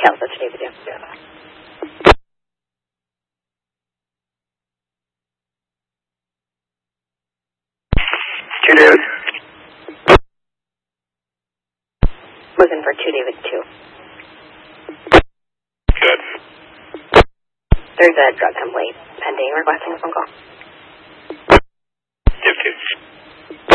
Cal, that's David, yeah. Two David. Looking for 2 David 2. Good. There's a drug complaint pending, requesting a phone call.